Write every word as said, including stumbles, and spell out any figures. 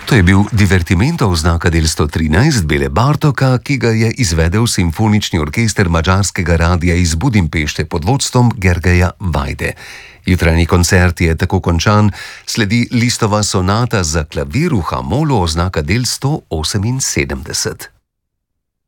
To je bil divertimento oznaka del sto trinajst Bele Bartoka, ki ga je izvedel Simfonični orkester Madžarskega radia iz Budimpešte pod vodstvom Gergeja Vajde. Jutranji koncert je tako končan, sledi Listova sonata za klavir v H-molu oznaka del sto oseminsedemdeset.